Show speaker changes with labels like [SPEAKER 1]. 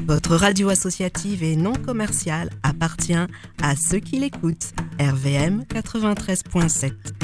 [SPEAKER 1] Votre radio associative et non commerciale appartient à ceux qui l'écoutent. RVM 93.7.